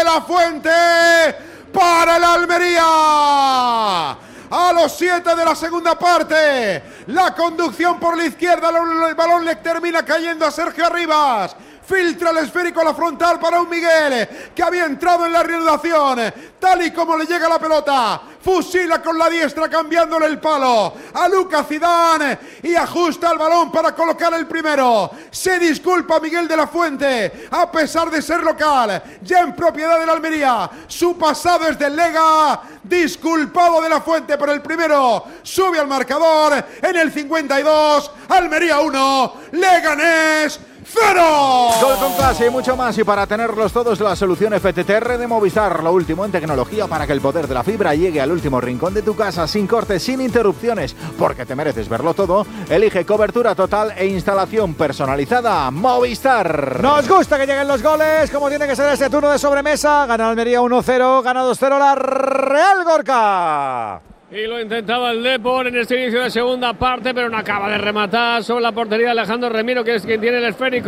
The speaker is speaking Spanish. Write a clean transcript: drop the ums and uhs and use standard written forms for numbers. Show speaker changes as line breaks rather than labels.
la Fuente para el Almería. A los 7 de la segunda parte, la conducción por la izquierda, el balón le termina cayendo a Sergio Arribas. Filtra el esférico a la frontal para un Miguel que había entrado en la reanudación. Tal y como le llega la pelota, fusila con la diestra cambiándole el palo a Lucas Zidane y ajusta el balón para colocar el primero. Se disculpa Miguel de la Fuente, a pesar de ser local, ya en propiedad de la Almería. Su pasado es del Lega. Disculpado de la Fuente por el primero. Sube al marcador en el 52. Almería 1, Leganés 0.
Gol con clase y mucho más. Y para tenerlos todos, la solución FTTR de Movistar. Lo último en tecnología para que el poder de la fibra llegue al último rincón de tu casa, sin cortes, sin interrupciones. Porque te mereces verlo todo. Elige cobertura total e instalación personalizada. Movistar.
Nos gusta que lleguen los goles, como tiene que ser este turno de sobremesa. Gana Almería 1-0, gana 2-0 la Real Gorka.
Y lo intentaba el Depor en este inicio de segunda parte, pero no acaba de rematar sobre la portería de Alejandro Remiro, que es quien tiene el esférico.